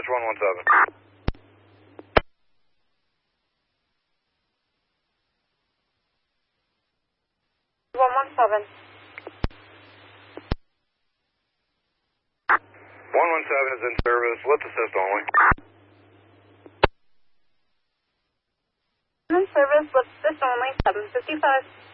117. 117. 117 is in service. Let's assist only. In service, let's assist only, 755.